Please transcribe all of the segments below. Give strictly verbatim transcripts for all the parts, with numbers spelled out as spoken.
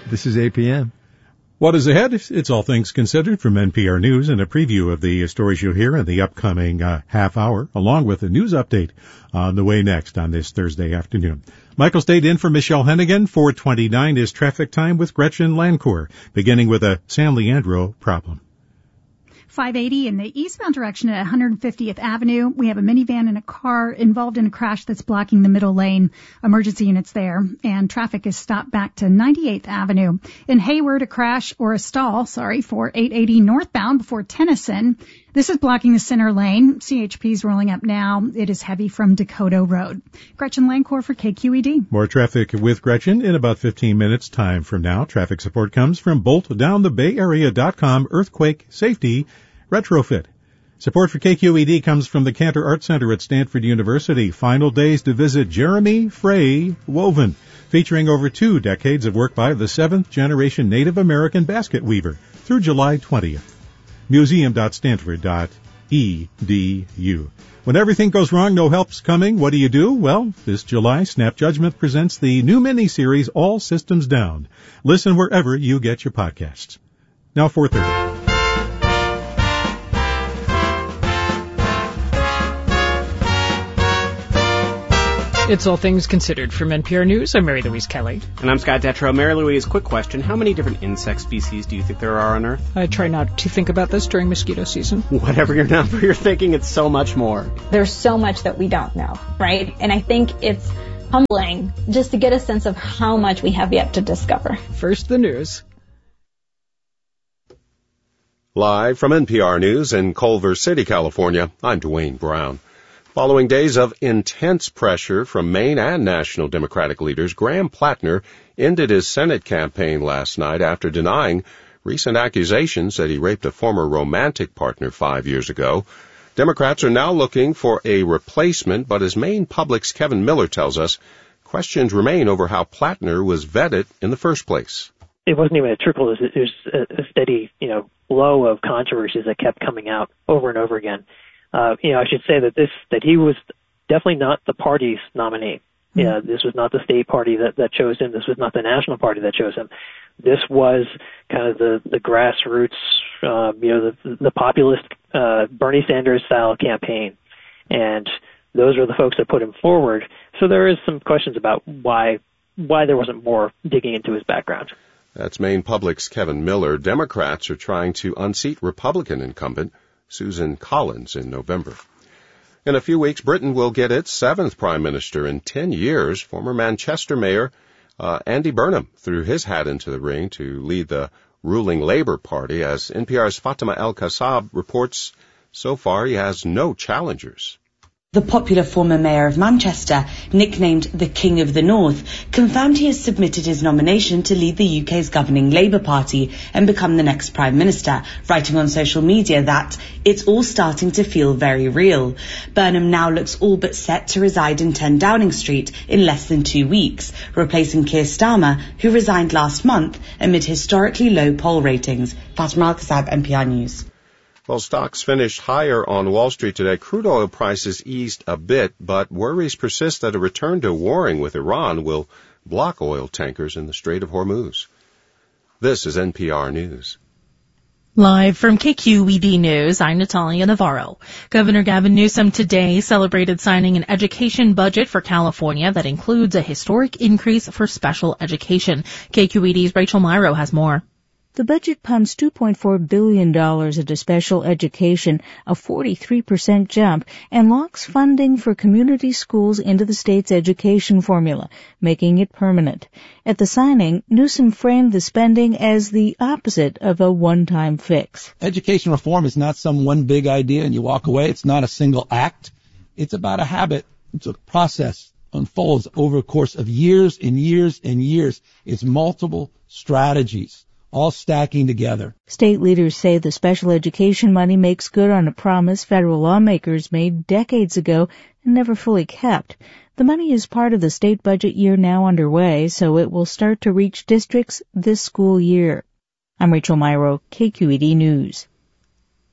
This is A P M. What is ahead? It's All Things Considered from N P R News and a preview of the stories you'll hear in the upcoming uh, half hour, along with a news update on the way next on this Thursday afternoon. Michael stayed in for Michelle Hennigan. four twenty-nine is traffic time with Gretchen Lancourt, beginning with a San Leandro problem. five eighty in the eastbound direction at one hundred fiftieth Avenue. We have a minivan and a car involved in a crash that's blocking the middle lane. Emergency units there, and traffic is stopped back to ninety-eighth Avenue. In Hayward, a crash or a stall, sorry, for eight eighty northbound before Tennyson. This is blocking the center lane. C H P's rolling up now. It is heavy from Dakota Road. Gretchen Lancourt for K Q E D. More traffic with Gretchen in about fifteen minutes time from now. Traffic support comes from bolt down the bay area dot com Earthquake Safety Retrofit. Support for K Q E D comes from the Cantor Art Center at Stanford University. Final days to visit Jeremy Frey Woven, featuring over two decades of work by the seventh generation Native American basket weaver through July twentieth. museum dot stanford dot e d u. When everything goes wrong, no help's coming. What do you do? Well, this July, Snap Judgment presents the new mini-series, All Systems Down. Listen wherever you get your podcasts. Now four thirty. It's All Things Considered from N P R News. I'm Mary Louise Kelly. And I'm Scott Detrow. Mary Louise, quick question. How many different insect species do you think there are on Earth? I try not to think about this during mosquito season. Whatever your number, you're thinking it's so much more. There's so much that we don't know, right? And I think it's humbling just to get a sense of how much we have yet to discover. First, the news. Live from N P R News in Culver City, California, I'm Dwayne Brown. Following days of intense pressure from Maine and national Democratic leaders, Graham Plattner ended his Senate campaign last night after denying recent accusations that he raped a former romantic partner five years ago. Democrats are now looking for a replacement, but as Maine Public's Kevin Miller tells us, questions remain over how Plattner was vetted in the first place. It wasn't even a trickle. It was, it was a steady, you know, flow of controversies that kept coming out over and over again. Uh, you know, I should say that this, that he was definitely not the party's nominee. Mm-hmm. Yeah, this was not the state party that, that chose him. This was not the national party that chose him. This was kind of the, the grassroots, uh, you know, the, the populist, uh, Bernie Sanders style campaign. And those are the folks that put him forward. So there is some questions about why, why there wasn't more digging into his background. That's Maine Public's Kevin Miller. Democrats are trying to unseat Republican incumbent Susan Collins in November. In a few weeks, Britain will get its seventh prime minister in ten years. Former Manchester mayor uh, Andy Burnham threw his hat into the ring to lead the ruling Labour Party. As N P R's Fatima El-Kassab reports, so far he has no challengers. The popular former mayor of Manchester, nicknamed the King of the North, confirmed he has submitted his nomination to lead the U K's governing Labour Party and become the next Prime Minister, writing on social media that it's all starting to feel very real. Burnham now looks all but set to reside in ten Downing Street in less than two weeks, replacing Keir Starmer, who resigned last month amid historically low poll ratings. Fatima Al-Kassab, N P R News. Well, stocks finished higher on Wall Street today. Crude oil prices eased a bit, but worries persist that a return to warring with Iran will block oil tankers in the Strait of Hormuz. This is N P R News. Live from K Q E D News, I'm Natalia Navarro. Governor Gavin Newsom today celebrated signing an education budget for California that includes a historic increase for special education. K Q E D's Rachel Myrow has more. The budget pumps two point four billion dollars into special education, a forty-three percent jump, and locks funding for community schools into the state's education formula, making it permanent. At the signing, Newsom framed the spending as the opposite of a one-time fix. Education reform is not some one big idea and you walk away. It's not a single act. It's about a habit. It's a process. Unfolds over a course of years and years and years. It's multiple strategies, all stacking together. State leaders say the special education money makes good on a promise federal lawmakers made decades ago and never fully kept. The money is part of the state budget year now underway, so it will start to reach districts this school year. I'm Rachel Myrow, K Q E D News.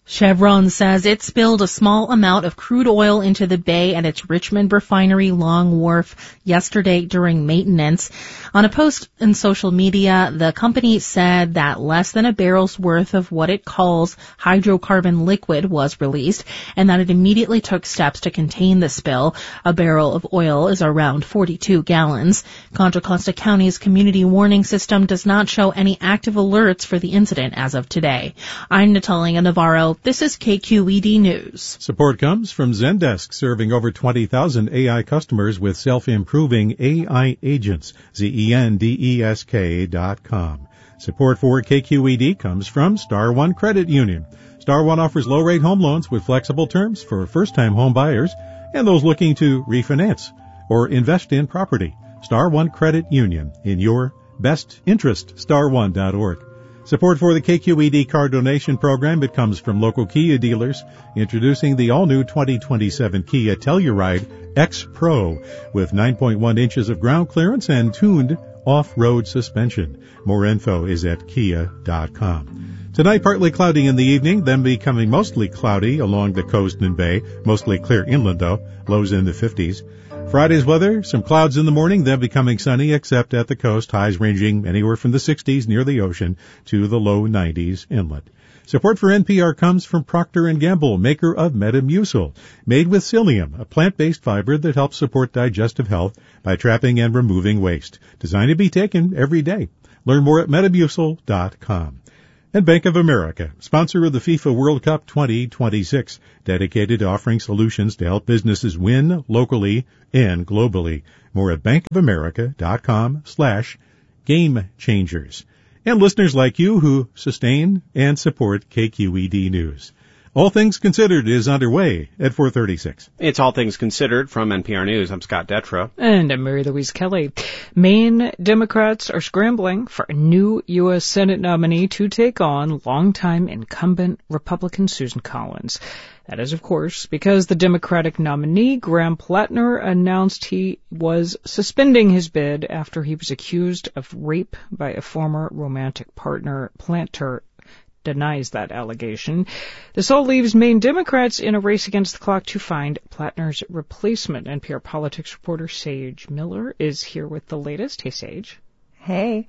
Chevron says it spilled a small amount of crude oil into the bay at its Richmond refinery Long Wharf yesterday during maintenance. On a post in social media, the company said that less than a barrel's worth of what it calls hydrocarbon liquid was released and that it immediately took steps to contain the spill. A barrel of oil is around forty-two gallons. Contra Costa County's community warning system does not show any active alerts for the incident as of today. I'm Natalia Navarro. This is K Q E D News. Support comes from Zendesk, serving over twenty thousand A I customers with self-improving A I agents. Z E N D E S K dot com. Support for K Q E D comes from Star One Credit Union. Star One offers low-rate home loans with flexible terms for first-time home buyers and those looking to refinance or invest in property. Star One Credit Union, in your best interest. star one dot org. Support for the K Q E D car donation program, it comes from local Kia dealers, introducing the all-new twenty twenty-seven Kia Telluride X Pro with nine point one inches of ground clearance and tuned off-road suspension. More info is at kia dot com. Tonight, partly cloudy in the evening, then becoming mostly cloudy along the coast and bay, mostly clear inland though, lows in the fifties. Friday's weather, some clouds in the morning, then becoming sunny except at the coast, highs ranging anywhere from the sixties near the ocean to the low nineties inland. Support for N P R comes from Procter and Gamble, maker of Metamucil, made with psyllium, a plant-based fiber that helps support digestive health by trapping and removing waste. Designed to be taken every day. Learn more at metamucil dot com. And Bank of America, sponsor of the FIFA World Cup twenty twenty-six, dedicated to offering solutions to help businesses win locally and globally. More at bankofamerica.com slash game changers. And listeners like you who sustain and support K Q E D News. All Things Considered is underway at four thirty-six. It's All Things Considered from N P R News. I'm Scott Detrow. And I'm Mary Louise Kelly. Maine Democrats are scrambling for a new U S Senate nominee to take on longtime incumbent Republican Susan Collins. That is, of course, because the Democratic nominee, Graham Plattner, announced he was suspending his bid after he was accused of rape by a former romantic partner. Plattner denies that allegation. This all leaves Maine Democrats in a race against the clock to find Plattner's replacement. N P R politics reporter Sage Miller is here with the latest. Hey, Sage. Hey.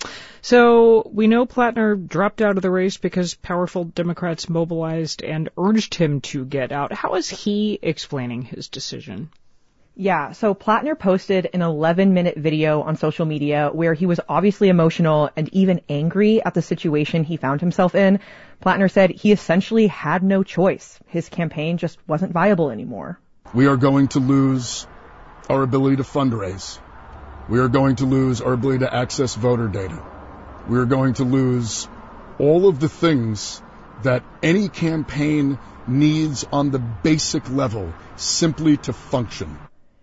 So we know Plattner dropped out of the race because powerful Democrats mobilized and urged him to get out. How is he explaining his decision? Yeah, so Plattner posted an eleven-minute video on social media where he was obviously emotional and even angry at the situation he found himself in. Plattner said he essentially had no choice. His campaign just wasn't viable anymore. We are going to lose our ability to fundraise. We are going to lose our ability to access voter data. We are going to lose all of the things that any campaign needs on the basic level simply to function.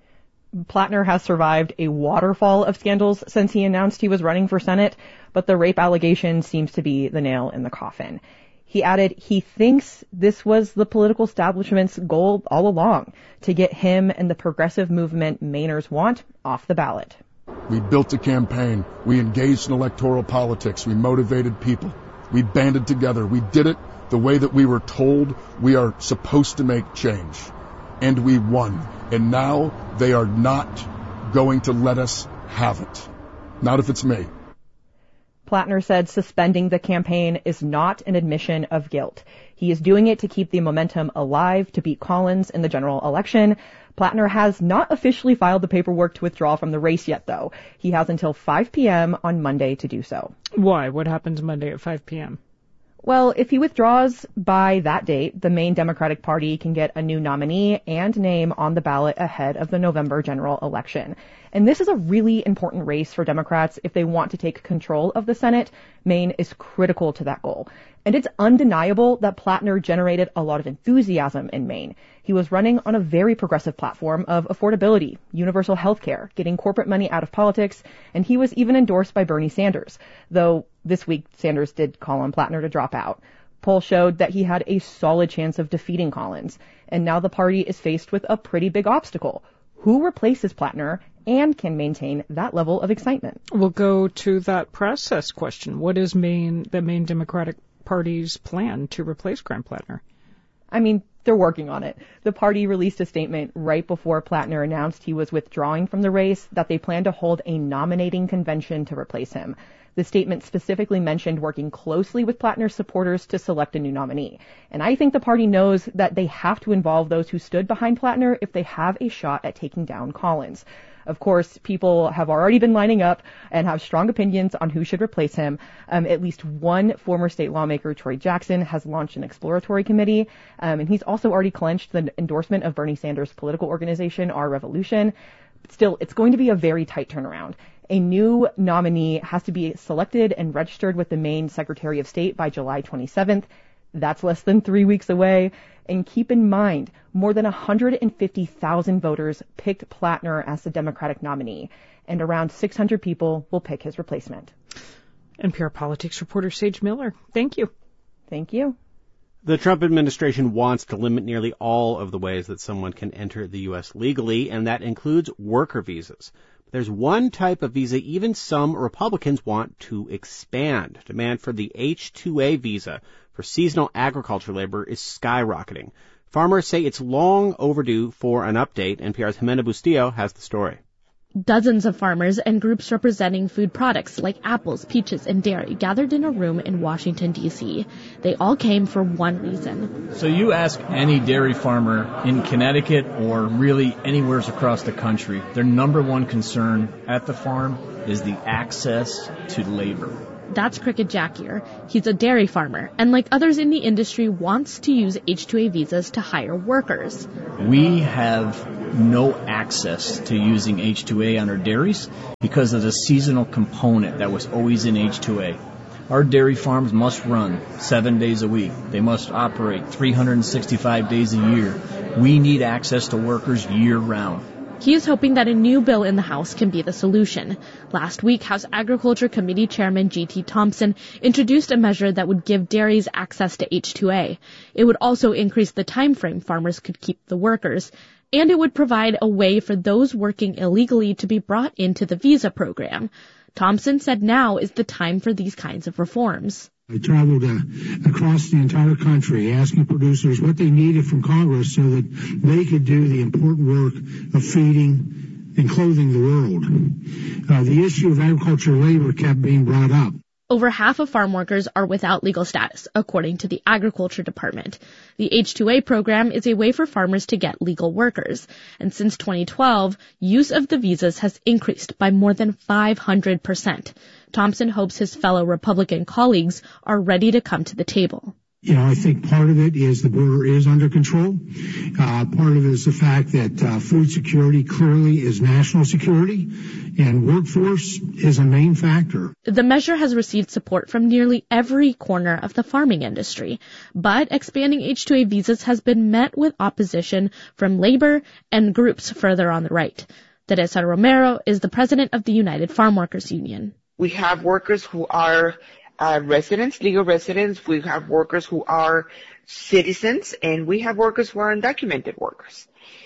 Plattner has survived a waterfall of scandals since he announced he was running for Senate, but the rape allegation seems to be the nail in the coffin. He added he thinks this was the political establishment's goal all along, to get him and the progressive movement Mainers want off the ballot. We built a campaign. We engaged in electoral politics. We motivated people. We banded together. We did it the way that we were told we are supposed to make change. And we won. And now they are not going to let us have it. Not if it's me. Plattner said suspending the campaign is not an admission of guilt. He is doing it to keep the momentum alive to beat Collins in the general election. Plattner has not officially filed the paperwork to withdraw from the race yet, though. He has until five p.m. on Monday to do so. Why? What happens Monday at five p.m.? Well, if he withdraws by that date, the Maine Democratic Party can get a new nominee and name on the ballot ahead of the November general election. And this is a really important race for Democrats if they want to take control of the Senate. Maine is critical to that goal. And it's undeniable that Plattner generated a lot of enthusiasm in Maine. He was running on a very progressive platform of affordability, universal health care, getting corporate money out of politics, and he was even endorsed by Bernie Sanders, though this week Sanders did call on Plattner to drop out. Polls showed that he had a solid chance of defeating Collins, and now the party is faced with a pretty big obstacle. Who replaces Plattner and can maintain that level of excitement? We'll go to that process question. What is Maine, the Maine Democratic Party's plan to replace Graham Plattner? I mean, they're working on it. The party released a statement right before Plattner announced he was withdrawing from the race that they plan to hold a nominating convention to replace him. The statement specifically mentioned working closely with Plattner's supporters to select a new nominee. And I think the party knows that they have to involve those who stood behind Plattner if they have a shot at taking down Collins. Of course, people have already been lining up and have strong opinions on who should replace him. Um, at least one former state lawmaker, Troy Jackson, has launched an exploratory committee, um, and he's also already clinched the endorsement of Bernie Sanders' political organization, Our Revolution. But still, it's going to be a very tight turnaround. A new nominee has to be selected and registered with the Maine Secretary of State by July twenty-seventh. That's less than three weeks away. And keep in mind, more than one hundred fifty thousand voters picked Plattner as the Democratic nominee, and around six hundred people will pick his replacement. N P R politics reporter Sage Miller, thank you. Thank you. The Trump administration wants to limit nearly all of the ways that someone can enter the U S legally, and that includes worker visas. There's one type of visa even some Republicans want to expand. Demand for the H two A visa for seasonal agriculture labor is skyrocketing. Farmers say it's long overdue for an update. N P R's Jimena Bustillo has the story. Dozens of farmers and groups representing food products like apples, peaches, and dairy gathered in a room in Washington, D C. They all came for one reason. So you ask any dairy farmer in Connecticut or really anywhere across the country, their number one concern at the farm is the access to labor. That's Cricket Jackier. He's a dairy farmer, and like others in the industry, wants to use H two A visas to hire workers. We have no access to using H two A on our dairies because of the seasonal component that was always in H two A. Our dairy farms must run seven days a week. They must operate three hundred sixty-five days a year. We need access to workers year-round. He is hoping that a new bill in the House can be the solution. Last week, House Agriculture Committee Chairman G T Thompson introduced a measure that would give dairies access to H two A. It would also increase the time frame farmers could keep the workers, and it would provide a way for those working illegally to be brought into the visa program. Thompson said now is the time for these kinds of reforms. I traveled uh, across the entire country asking producers what they needed from Congress so that they could do the important work of feeding and clothing the world. Uh, the issue of agricultural labor kept being brought up. Over half of farm workers are without legal status, according to the Agriculture Department. The H two A program is a way for farmers to get legal workers. And since twenty twelve, use of the visas has increased by more than five hundred percent. Thompson hopes his fellow Republican colleagues are ready to come to the table. You know, I think part of it is the border is under control. Uh, part of it is the fact that uh, food security clearly is national security, and workforce is a main factor. The measure has received support from nearly every corner of the farming industry, but expanding H two A visas has been met with opposition from labor and groups further on the right. Teresa Romero is the president of the United Farm Workers Union. We have workers who are Uh, residents, legal residents, we have workers who are citizens, and we have workers who are undocumented workers.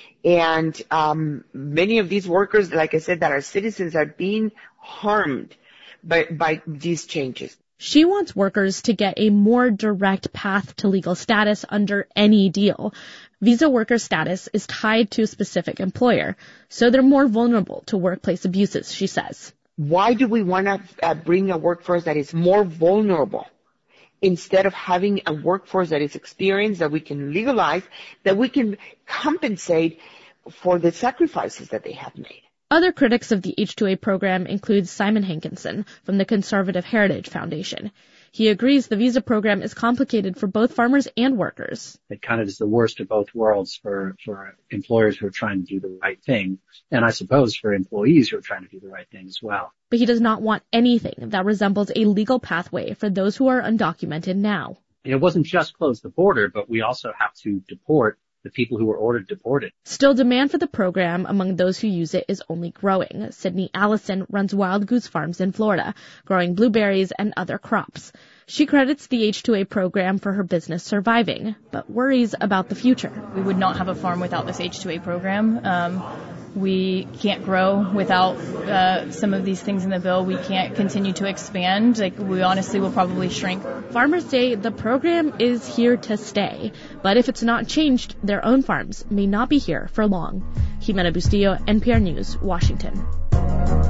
And um, many of these workers, like I said, that are citizens are being harmed by, by these changes. She wants workers to get a more direct path to legal status under any deal. Visa worker status is tied to a specific employer, so they're more vulnerable to workplace abuses, she says. Why do we want to uh, bring a workforce that is more vulnerable instead of having a workforce that is experienced, that we can legalize, that we can compensate for the sacrifices that they have made? Other critics of the H two A program include Simon Hankinson from the Conservative Heritage Foundation. He agrees the visa program is complicated for both farmers and workers. It kind of is the worst of both worlds for, for employers who are trying to do the right thing, and I suppose for employees who are trying to do the right thing as well. But he does not want anything that resembles a legal pathway for those who are undocumented now. It wasn't just close the border, but we also have to deport the people who were ordered deported. Still, demand for the program among those who use it is only growing. Sydney Allison runs Wild Goose Farms in Florida, growing blueberries and other crops. She credits the H two A program for her business surviving, but worries about the future. We would not have a farm without this H two A program. Um, we can't grow without uh, some of these things in the bill. We can't continue to expand. Like, we honestly will probably shrink. Farmers say the program is here to stay, but if it's not changed, their own farms may not be here for long. Jimena Bustillo, N P R News, Washington.